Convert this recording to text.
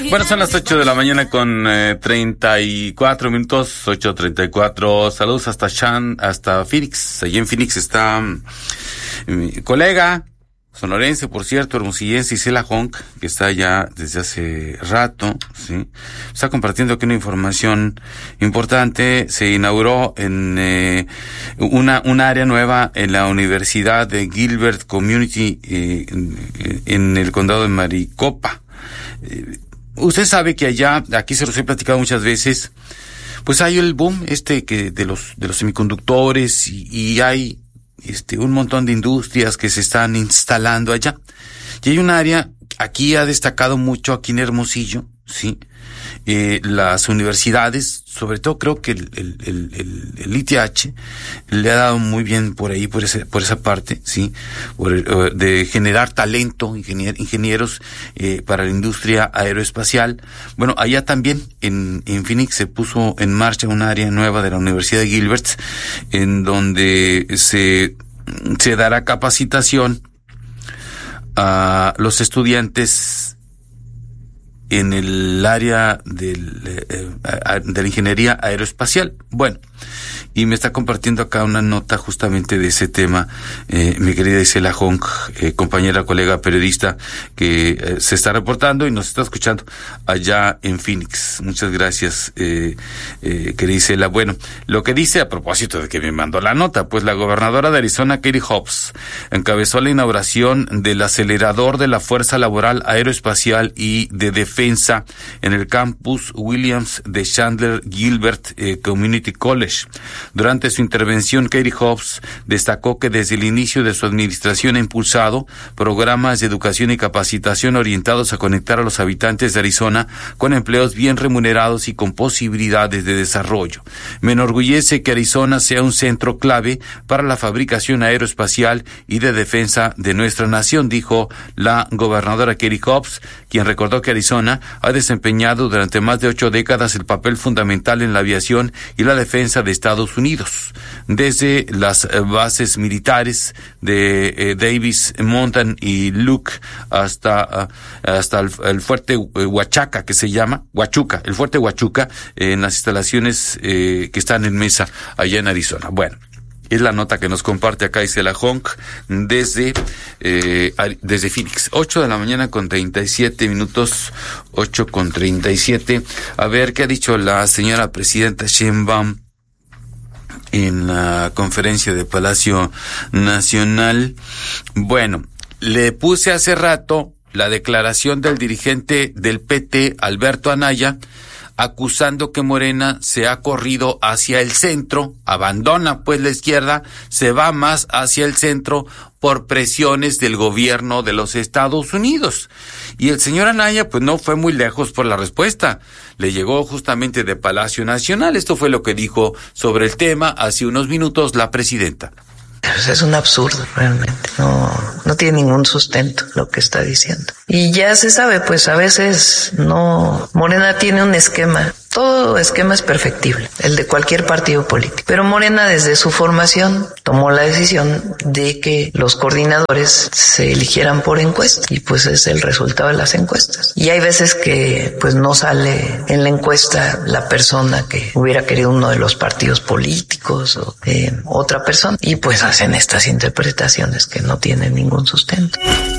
Bueno, son las 8 de la mañana con 34 minutos, 8:34. Saludos hasta Phoenix. Allí en Phoenix está mi colega sonorense, por cierto, hermosillense, Isela Honk, que está allá desde hace rato, ¿sí? Está compartiendo aquí una información importante. Se inauguró en un área nueva en la Universidad de Gilbert Community en el condado de Maricopa. Usted sabe que aquí se los he platicado muchas veces, pues hay el boom que de los semiconductores y hay un montón de industrias que se están instalando allá. Y hay un área, aquí ha destacado mucho, aquí en Hermosillo, sí, las universidades, sobre todo creo que el ITH le ha dado muy bien por ahí, por esa parte, sí, de generar talento, ingenieros, para la industria aeroespacial. Bueno, allá también, en Phoenix, se puso en marcha un área nueva de la Universidad de Gilbert, en donde se dará capacitación a los estudiantes en el área de la ingeniería aeroespacial. Bueno, y me está compartiendo acá una nota justamente de ese tema, mi querida Isela Honk, compañera, colega, periodista, que se está reportando y nos está escuchando allá en Phoenix. Muchas gracias, querida Isela. Bueno, lo que dice a propósito de que me mandó la nota, pues la gobernadora de Arizona, Katie Hobbs, encabezó la inauguración del acelerador de la Fuerza Laboral Aeroespacial y de Defensa en el campus Williams de Chandler Gilbert Community College. Durante su intervención, Katie Hobbs destacó que desde el inicio de su administración ha impulsado programas de educación y capacitación orientados a conectar a los habitantes de Arizona con empleos bien remunerados y con posibilidades de desarrollo. Me enorgullece que Arizona sea un centro clave para la fabricación aeroespacial y de defensa de nuestra nación, dijo la gobernadora Katie Hobbs, quien recordó que Arizona ha desempeñado durante más de 8 décadas el papel fundamental en la aviación y la defensa de Estados Unidos, desde las bases militares de Davis Mountain y Luke hasta el fuerte Huachuca, el fuerte Huachuca, en las instalaciones que están en Mesa, allá en Arizona. Bueno, es la nota que nos comparte acá Isela Honk desde Phoenix. 8 de la mañana con 37 minutos, 8:37. A ver qué ha dicho la señora presidenta Sheinbaum en la conferencia de Palacio Nacional. Bueno, le puse hace rato la declaración del dirigente del PT, Alberto Anaya, acusando que Morena se ha corrido hacia el centro, abandona pues la izquierda, se va más hacia el centro por presiones del gobierno de los Estados Unidos. Y el señor Anaya pues no fue muy lejos por la respuesta. Le llegó justamente de Palacio Nacional. Esto fue lo que dijo sobre el tema hace unos minutos la presidenta. Es un absurdo, realmente. No tiene ningún sustento lo que está diciendo. Y ya se sabe, pues a veces Morena tiene un esquema. Todo esquema es perfectible, el de cualquier partido político. Pero Morena, desde su formación, tomó la decisión de que los coordinadores se eligieran por encuesta. Y pues es el resultado de las encuestas. Y hay veces que pues no sale en la encuesta la persona que hubiera querido uno de los partidos políticos o otra persona. Y pues hacen estas interpretaciones que no tienen ningún sustento.